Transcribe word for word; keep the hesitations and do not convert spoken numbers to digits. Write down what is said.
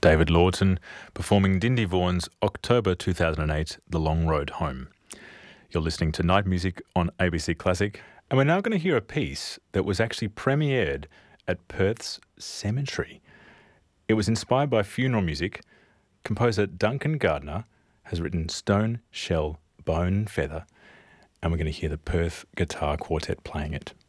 David Lawton performing Dindy Vaughan's October two thousand eight The Long Road Home. You're listening to Night Music on A B C Classic, and we're now going to hear a piece that was actually premiered at Perth's Cemetery. It was inspired by funeral music. Composer Duncan Gardner has written Stone, Shell, Bone, Feather, and we're going to hear the Perth Guitar Quartet playing it.